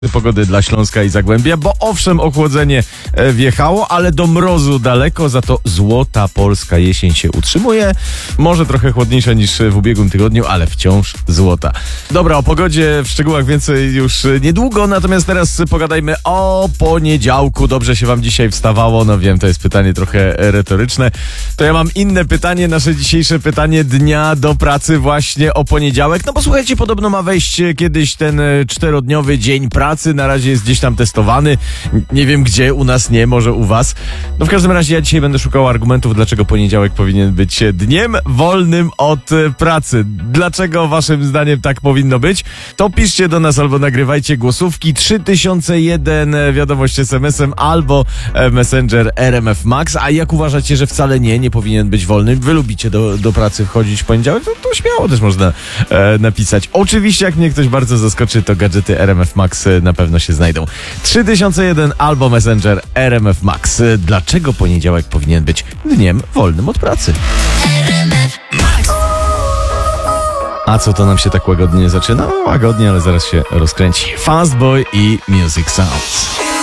Pogody dla Śląska i Zagłębia, bo owszem, ochłodzenie wjechało, ale do mrozu daleko, za to złota polska jesień się utrzymuje. Może trochę chłodniejsza niż w ubiegłym tygodniu, ale wciąż złota. Dobra, o pogodzie w szczegółach więcej już niedługo, natomiast teraz pogadajmy o poniedziałku. Dobrze się wam dzisiaj wstawało? No wiem, to jest pytanie trochę retoryczne. To ja mam inne pytanie, nasze dzisiejsze pytanie dnia do pracy właśnie o poniedziałek. No bo słuchajcie, podobno ma wejść kiedyś ten 4-dniowy dzień pracy. Na razie jest gdzieś tam testowany. Nie wiem gdzie, u nas nie, może u was. No w każdym razie ja dzisiaj będę szukał argumentów, dlaczego poniedziałek powinien być dniem wolnym od pracy. Dlaczego waszym zdaniem tak powinno być? To piszcie do nas albo nagrywajcie głosówki 3001 wiadomość SMS-em albo Messenger RMF Max. A jak uważacie, że wcale nie powinien być wolny? Wy lubicie do pracy wchodzić w poniedziałek? To śmiało też można napisać. Oczywiście jak mnie ktoś bardzo zaskoczy, to gadżety RMF Max na pewno się znajdą. 3001 albo Messenger RMF Max. Dlaczego poniedziałek powinien być dniem wolnym od pracy? A co to nam się tak łagodnie zaczyna? No, łagodnie, ale zaraz się rozkręci. Fastboy i Music Sounds.